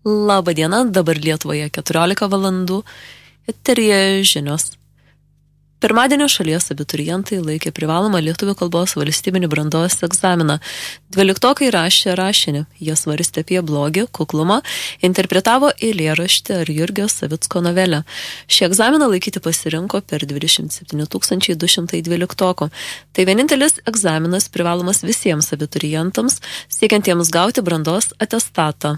Labą dieną, dabar Lietuvoje 14 valandų, eteryje žinios. Pirmadienio šalies abiturientai laikė privalomą lietuvių kalbos valstybinį brandos egzaminą. 12-okai rašė rašinį, jie svarstė apie blogį, kuklumą, interpretavo eilėraštį ar Jurgio Savicko novelę. Šį egzaminą laikyti pasirinko per 27 212. Tai vienintelis egzaminas privalomas visiems abiturientams, siekiantiems gauti brandos atestatą.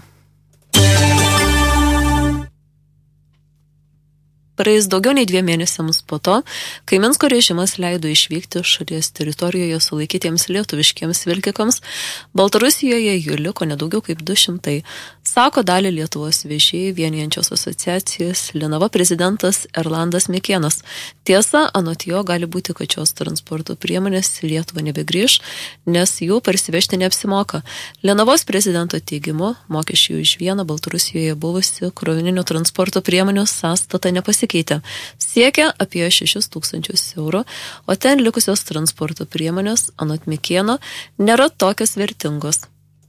Praėjus daugiau nei 2 mėnesiams po to, kai Minsko režimas leido išvykti šalies teritorijoje sulaikytiems lietuviškiems vilkikams, Baltarusijoje jų liko nedaugiau kaip 200, sako dalį Lietuvos vežėjų vienijančios asociacijos Linava prezidentas Erlandas Mikėnas. Tiesa, anot jo gali būti, kad šios transporto priemonės į Lietuvą nebegrįš, nes jų parsivežti neapsimoka. Linavos prezidento teigimu, mokesčiai už vieną Baltarusijoje buvusi krovininių transporto priemonių sąstatą nepasikeitė. Siekia apie 6 000 eurų, o ten likusios transporto priemonės, anot Mikėno, nėra tokios vertingos.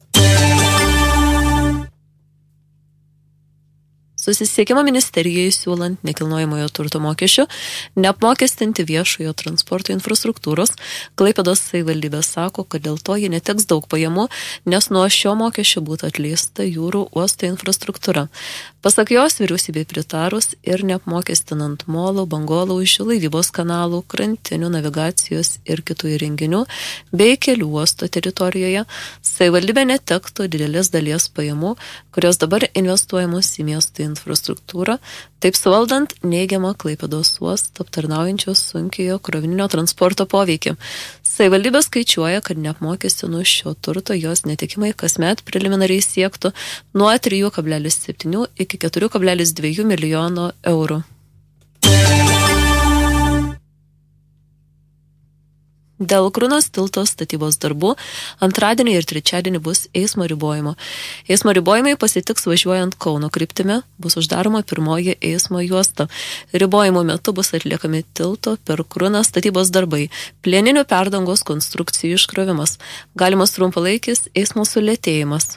Susisiekimo ministerijai siūlant nekilnojamojo turto mokesčių neapmokestinti viešojo transporto infrastruktūros, Klaipėdos savivaldybė sako, kad dėl to jie neteks daug pajamų, nes nuo šio mokesčio būtų atleista jūrų uosto infrastruktūra. Pasak jos, vyriausybei pritarus ir neapmokestinant molų, bangolaužių, laivybos kanalų, krantinių, navigacijos ir kitų įrenginių bei kelių uosto teritorijoje, savivaldybė netektų didelės dalies pajamų, kurios dabar investuojamos į miesto infrastruktūrą, taip suvaldant neigiamą Klaipėdos uostą aptarnaujančios sunkiojo krovininio transporto poveikį. Savivaldybė skaičiuoja, kad neapmokestinus šio turto jos netekimai kasmet preliminariai siektų nuo 3,7 iki 4,2 milijono eurų. Dėl Krūnos tilto statybos darbų antradienį ir trečiadienį bus eismo ribojimo. Eismo ribojimai pasitiks važiuojant Kauno kryptimi, bus uždaroma pirmoji eismo juosta. Ribojimo metu bus atliekami tilto per Krūną statybos darbai, plieninių perdangos konstrukcijų iškrovimas, galimas trumpalaikis eismo sulėtėjimas.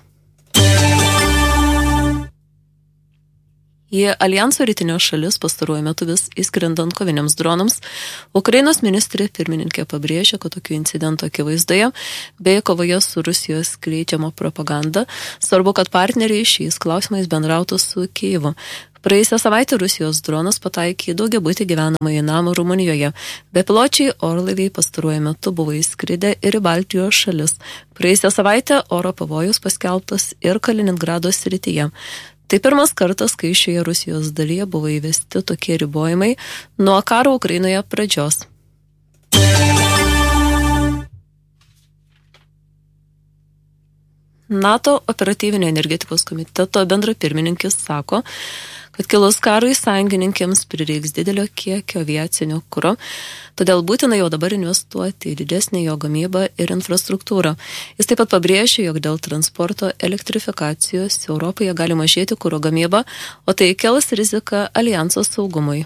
Į Aljanso rytinio šalis pastaruoju metu vis įskrendant koviniams dronams, Ukrainos ministrė pirmininkė pabrėžė, kad tokių incidentų akivaizdoje bei kovoje su Rusijos skleidžiama propaganda svarbu, kad partneriai šiais klausimais bendrautų su Kijevu. Praėjusią savaitę Rusijos dronas pataikė į daugiabutį gyvenamąjį namą Rumunijoje. Bepiločiai orlaiviai pastaruoju metu buvo įskridę ir į Baltijos šalis. Praėjusią savaitę oro pavojus paskelbtas ir Kaliningrado srityje. Tai pirmas kartas, kai šioje Rusijos dalyje buvo įvesti tokie ribojimai nuo karo Ukrainoje pradžios. NATO operatyvinio energetikos komiteto bendrapirmininkis sako, kad kilus karui sąjungininkėms prireiks didelio kiekio aviacinio kuro, todėl būtina jau dabar investuoti į didesnį jo gamybą ir infrastruktūrą. Jis taip pat pabrėžė, jog dėl transporto elektrifikacijos Europoje gali mažėti kuro gamyba, o tai kels riziką aljanso saugumui.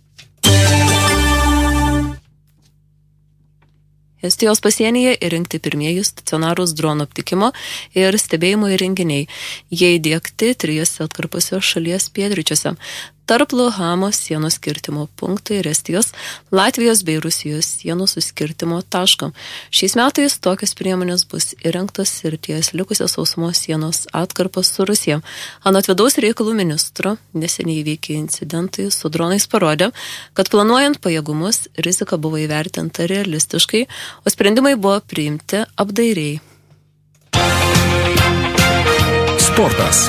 Estijos pasienyje įrengti pirmieji stacionarūs dronų aptikimo ir stebėjimo įrenginiai. Jie įdiegti 3 atkarpose šalies pietryčiuose. Tarp Luhamo sienos skirtimo punktai ir Estijos, Latvijos bei Rusijos sienų suskirtimo taško. Šiais metais tokios priemonės bus įrengtos ir ties likusios sausumos sienos atkarpos su Rusija. Anot vidaus reikalų ministro, neseniai įvykę incidentai su dronais parodė, kad planuojant pajėgumus rizika buvo įvertinta realistiškai, o sprendimai buvo priimti apdairiai. Sportas.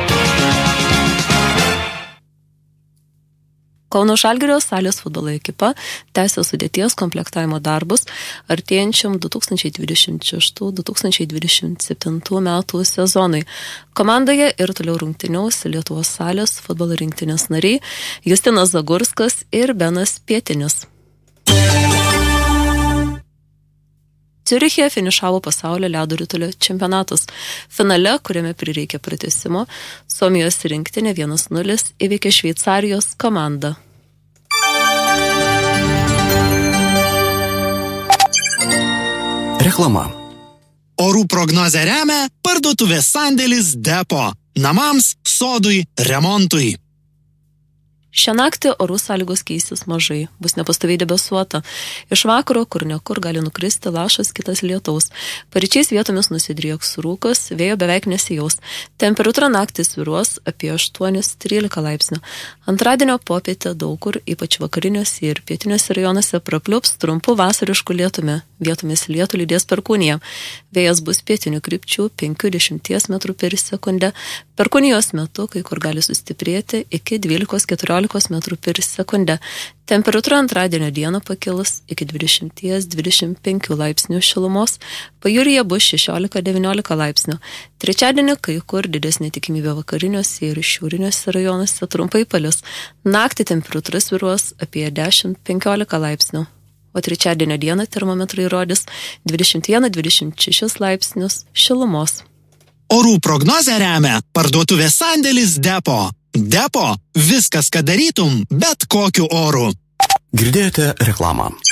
Kauno Žalgirio salės futbolo ekipa tęsia sudėties komplektavimo darbus artėjančiam 2026-2027 metų sezonui. Komandoje ir toliau rungtyniaus Lietuvos salės futbolo rinktinės nariai Justinas Zagurskas ir Benas Pietinis. Ciuriche finišavo pasaulio ledo ritulio čempionatas. Finale, kuriame prireikė pratęsimo, Suomijos rinktinė 1-0 įveikė Šveicarijos komandą. Reklama. Orų prognozę remia parduotuvės sandėlis Depo. namams, sodui, remontui. Šią naktį orų sąlygos keisis mažai, bus nepastoviai debesuota. Iš vakaro, kur nekur gali nukristi lašas, kitas lietaus. Paryčiais vietomis nusidrieks rūkas, vėjo beveik nesijaus. Temperatūra naktį svyruos apie 8-13 laipsnių. Antradienio popietę daug kur, ypač vakariniuose ir pietiniuose rajonuose, prapliups trumpu vasarišku lietumi. Vietomis lietų lydės perkūnija. Vėjas bus pietinių krypčių 5-10 metrų per sekundę. Perkūnijos metu kai kur gali sustiprėti iki 12-14 metrų per sekundę. Temperatūra antradienio dieną pakils iki 20-25 laipsnių šilumos, pajūryje bus 16-19 laipsnių. Trečiadienį kai kur didesnė tikimybė vakariniuose ir šiauriniuose rajonuose trumpai palis. Naktį temperatūra svyruos apie 10-15 laipsnių. O trečiadienio dieną termometrai rodys 21-26 laipsnius šilumos. Orų prognozę remia parduotuvės sandėlis Depo. Depo – viskas, ką darytum, bet kokiu oru. Girdėjote reklamą.